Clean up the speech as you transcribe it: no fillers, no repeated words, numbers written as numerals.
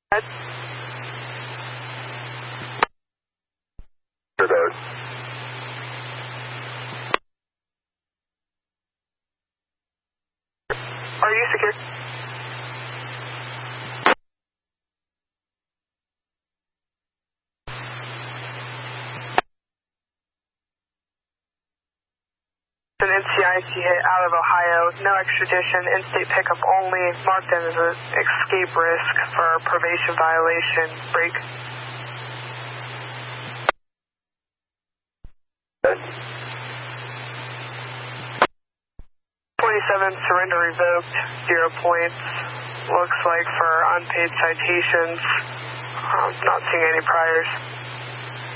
Are you secure? An NCIC hit out of Ohio, no extradition, in-state pickup only, marked as an escape risk for probation violation. Break. 27, surrender revoked, 0 points. Looks like for unpaid citations, not seeing any priors.